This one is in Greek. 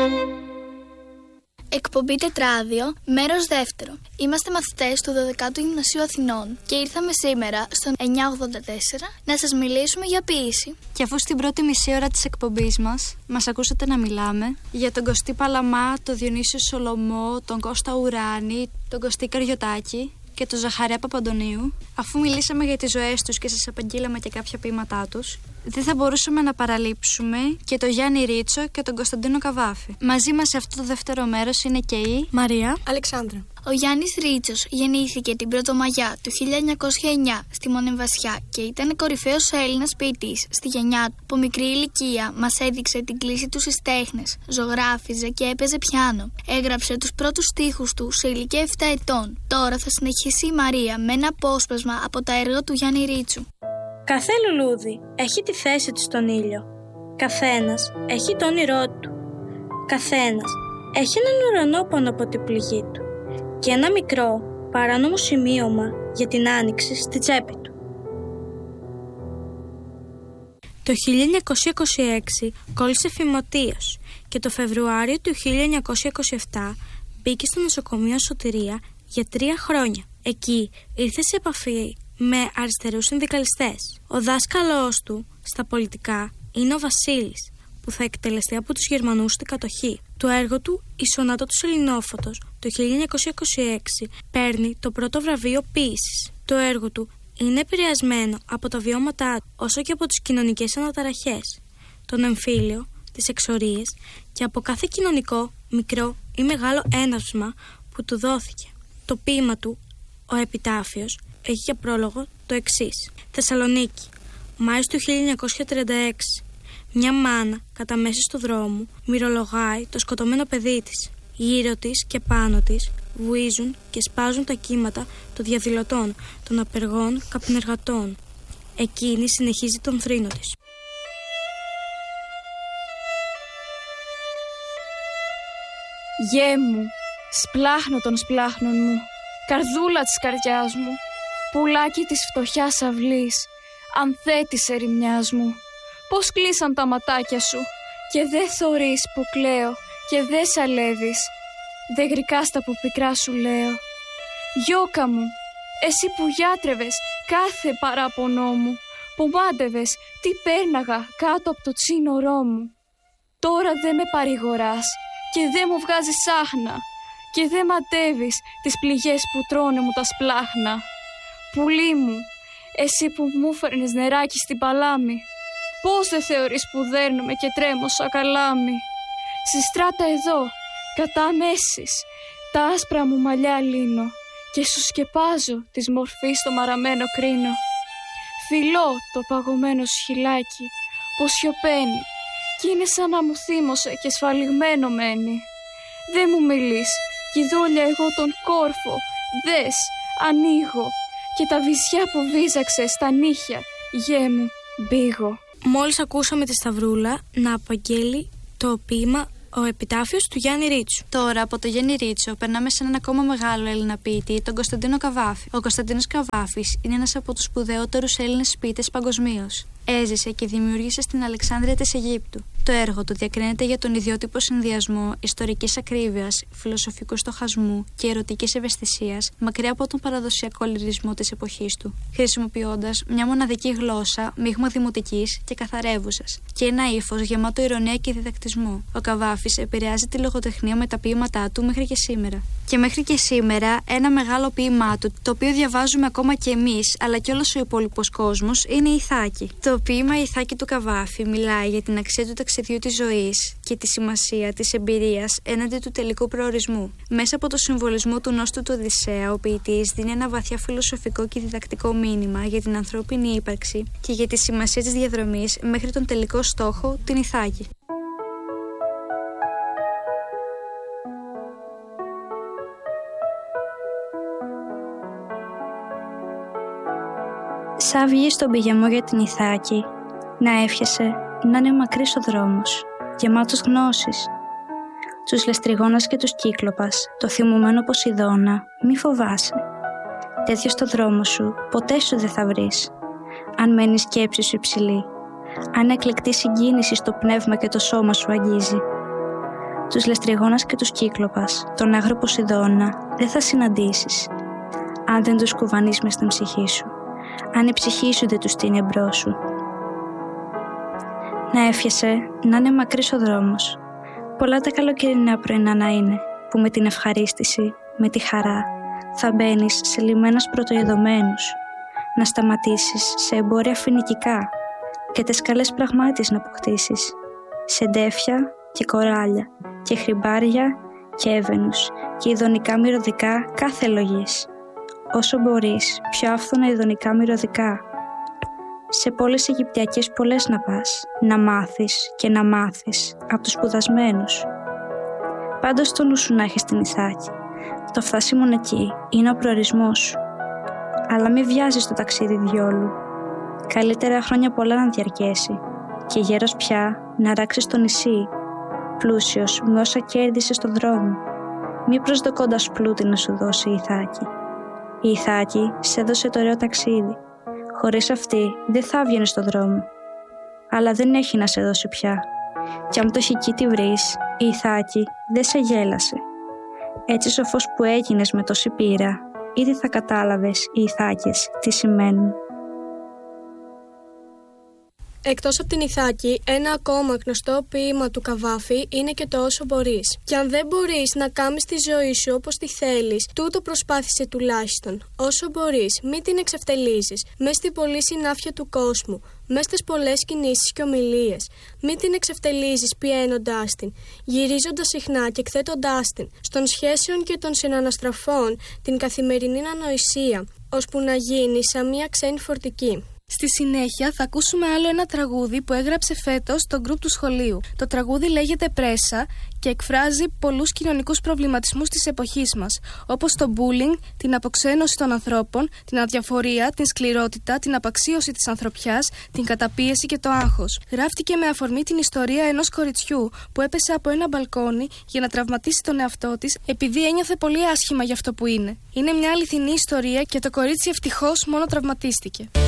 Εκπομπή Τετράδιο, μέρος δεύτερο. Είμαστε μαθητές του 12ου Γυμνασίου Αθηνών και ήρθαμε σήμερα στο 984 να σας μιλήσουμε για ποίηση. Και αφού στην πρώτη μισή ώρα της εκπομπής μας ακούσατε να μιλάμε για τον Κωστή Παλαμά, τον Διονύσιο Σολομό, τον Κώστα Ουράνη, τον Κωστή Καριωτάκη και τον Ζαχαρέα Παπαντονίου, αφού μιλήσαμε για τις ζωές τους και σας απαγγείλαμε και κάποια ποίηματά τους, δεν θα μπορούσαμε να παραλείψουμε και τον Γιάννη Ρίτσο και τον Κωνσταντίνο Καβάφη. Μαζί μας σε αυτό το δεύτερο μέρος είναι και η Μαρία Αλεξάνδρα. Ο Γιάννης Ρίτσος γεννήθηκε την Πρωτομαγιά του 1909 στη Μονεμβασιά και ήταν κορυφαίος Έλληνας ποιητής στη γενιά του. Από μικρή ηλικία μας έδειξε την κλίση του στις τέχνες, ζωγράφιζε και έπαιζε πιάνο. Έγραψε τους πρώτους στίχους του σε ηλικία 7 ετών. Τώρα θα συνεχίσει η Μαρία με ένα απόσπασμα από τα έργα του Γιάννη Ρίτσου. Κάθε λουλούδι έχει τη θέση του στον ήλιο. Καθένας έχει το όνειρό του. Καθένας έχει έναν ουρανό πάνω από την πληγή του και ένα μικρό παράνομο σημείωμα για την άνοιξη στη τσέπη του. Το 1926 κόλλησε φημωτίος και το Φεβρουάριο του 1927 μπήκε στο νοσοκομείο Σωτηρία για 3 χρόνια. Εκεί ήρθε σε επαφή με αριστερούς συνδικαλιστές. Ο δάσκαλός του στα πολιτικά είναι ο Βασίλης, που θα εκτελεστεί από τους Γερμανούς στην κατοχή. Το έργο του «Η Σονάτα του Σεληνόφωτος» το 1926 παίρνει το πρώτο βραβείο ποίησης. Το έργο του είναι επηρεασμένο από τα βιώματά του, όσο και από τις κοινωνικές αναταραχές, τον εμφύλιο, τις εξορίες και από κάθε κοινωνικό, μικρό ή μεγάλο έναυσμα που του δόθηκε. Το ποίημα του «Ο Επιτάφιος» έχει για πρόλογο το εξής. Θεσσαλονίκη, Μάης του 1936. Μια μάνα κατά μέση του δρόμου μυρολογάει το σκοτωμένο παιδί της. Γύρω της και πάνω της βουίζουν και σπάζουν τα κύματα των διαδηλωτών, των απεργών καπνεργατών. Εκείνη συνεχίζει τον θρήνο της. Γέ μου, σπλάχνο των σπλάχνων μου, καρδούλα της καρδιάς μου, πουλάκι της φτωχιάς αυλής, ανθέ της ερημιάς μου. Πώς κλείσαν τα ματάκια σου και δε θωρείς που κλαίω και δε σαλεύεις. Δε γρικάστα που πικρά σου λέω. Γιώκα μου, εσύ που γιάτρευες κάθε παράπονό μου, που μάντευες τι πέρναγα κάτω από το τσίνορό μου. Τώρα δε με παρηγοράς και δε μου βγάζεις άχνα και δε ματεύεις τις πληγές που τρώνε μου τα σπλάχνα. Πουλί μου, εσύ που μου φέρνες νεράκι στην παλάμη, πώς δεν θεωρείς που δέρνομαι και τρέμω σαν καλάμι. Στη στράτα εδώ, κατά μέσης, τα άσπρα μου μαλλιά λύνω και σου σκεπάζω της μορφής το μαραμένο κρίνο. Φιλώ το παγωμένο σου χειλάκι πως σιωπαίνει κι είναι σαν να μου θύμωσε και σφαλιγμένο μένει. Δε μου μιλείς κι δόλια εγώ τον κόρφο, δες, ανοίγω και τα βυζιά που βίζαξε στα νύχια, γέ μου, μπήγω. Μόλις ακούσαμε τη Σταυρούλα να απαγγέλει το ποίημα «Ο Επιτάφιος» του Γιάννη Ρίτσου. Τώρα από το Γιάννη Ρίτσο περνάμε σε έναν ακόμα μεγάλο Έλληνα ποιητή, τον Κωνσταντίνο Καβάφη. Ο Κωνσταντίνος Καβάφης είναι ένας από τους σπουδαιότερους Έλληνες ποιητές παγκοσμίως. Έζησε και δημιούργησε στην Αλεξάνδρεια της Αιγύπτου. Το έργο του διακρίνεται για τον ιδιότυπο συνδυασμό ιστορικής ακρίβειας, φιλοσοφικού στοχασμού και ερωτικής ευαισθησίας, μακριά από τον παραδοσιακό λυρισμό της εποχής του, χρησιμοποιώντας μια μοναδική γλώσσα, μείγμα δημοτικής και καθαρεύουσας, και ένα ύφος γεμάτο ειρωνία και διδακτισμό. Ο Καβάφης επηρεάζει τη λογοτεχνία με τα ποίηματά του μέχρι και σήμερα. Και μέχρι και σήμερα, ένα μεγάλο ποίημά του, το οποίο διαβάζουμε ακόμα και εμείς, αλλά και όλος ο υπόλοιπος κόσμος, είναι η Ιθάκη. Το ποίημα «Η Ιθάκη» του Καβάφη μιλάει για την αξία του ταξιδιού της ζωής και τη σημασία της εμπειρίας έναντι του τελικού προορισμού. Μέσα από το συμβολισμό του νόστου του Οδυσσέα, ο ποιητής δίνει ένα βαθιά φιλοσοφικό και διδακτικό μήνυμα για την ανθρώπινη ύπαρξη και για τη σημασία της διαδρομής μέχρι τον τελικό στόχο, την Ιθάκη. Σαν βγει στον πηγεμό για την Ιθάκη, να εύχεσαι να είναι μακρύς ο δρόμος, γεμάτος γνώσεις. Τους Λεστριγόνας και τους Κύκλοπας, το θυμωμένο Ποσειδώνα, μη φοβάσαι. Τέτοιο στο δρόμο σου ποτέ σου δεν θα βρεις, αν μένει η σκέψη σου υψηλή, αν εκλεκτή συγκίνηση στο πνεύμα και το σώμα σου αγγίζει. Τους Λεστριγόνας και τους Κύκλοπας, τον άγρο Ποσειδώνα, δεν θα συναντήσεις, αν δεν τους κουβανείς μες στην ψυχή σου, αν η ψυχή σου δεν τους στείνει εμπρός σου. Να εύχεσαι να είναι μακρύς ο δρόμος, πολλά τα καλοκαιρινά πρωινά να είναι, που με την ευχαρίστηση, με τη χαρά, θα μπαίνεις σε λιμένας πρωτοειδωμένους, να σταματήσεις σε εμπόρια φοινικικά και τις καλές πραγμάτιες να αποκτήσεις, σε ντέφια και κοράλια και χρυμπάρια και έβαινους και ειδονικά μυρωδικά κάθε λογής. Όσο μπορείς, πιο άφθονα ειδονικά μυρωδικά. Σε πόλεις Αιγυπτιακές πολλές να πας, να μάθεις και να μάθεις από τους σπουδασμένους. Πάντως στο νου σου να έχεις την Ιθάκη. Το φτάσιμον εκεί είναι ο προορισμός σου. Αλλά μη βιάζεις το ταξίδι διόλου. Καλύτερα χρόνια πολλά να διαρκέσει και γέρος πια να ράξεις το νησί, πλούσιος με όσα κέρδισες στον δρόμο. Μη προσδοκώντας πλούτη να σου δώσει η Ιθάκη. Η Ιθάκη σε έδωσε το ωραίο ταξίδι. Χωρίς αυτή δεν θα έβγαινε στον δρόμο. Αλλά δεν έχει να σε δώσει πια. Κι αν το χική τη βρεις, η Ιθάκη δεν σε γέλασε. Έτσι σοφός που έγινες με τόση πείρα, ήδη θα κατάλαβες οι Ιθάκες τι σημαίνουν. Εκτός από την Ιθάκη, ένα ακόμα γνωστό ποίημα του Καβάφη είναι και το «Όσο μπορείς». Και αν δεν μπορείς να κάνεις τη ζωή σου όπως τη θέλεις, τούτο προσπάθησε τουλάχιστον. Όσο μπορείς, μην την εξευτελίζεις, μες στην πολλή συνάφεια του κόσμου, μες στις πολλές κινήσεις και ομιλίες. Μην την εξευτελίζεις πιένοντάς την, γυρίζοντας συχνά και εκθέτοντάς την, στον σχέσεων και των συναναστραφών, την καθημερινή ανοησία, ώσπου να γίνει σαν μια ξένη φορτική. Στη συνέχεια θα ακούσουμε άλλο ένα τραγούδι που έγραψε φέτος το γκρουπ του σχολείου. Το τραγούδι λέγεται «Πρέσα» και εκφράζει πολλούς κοινωνικούς προβληματισμούς της εποχής μας, όπως το bullying, την αποξένωση των ανθρώπων, την αδιαφορία, την σκληρότητα, την απαξίωση της ανθρωπιάς, την καταπίεση και το άγχος. Γράφτηκε με αφορμή την ιστορία ενός κοριτσιού που έπεσε από ένα μπαλκόνι για να τραυματίσει τον εαυτό της επειδή ένιωθε πολύ άσχημα για αυτό που είναι. Είναι μια αληθινή ιστορία και το κορίτσι ευτυχώς μόνο τραυματίστηκε.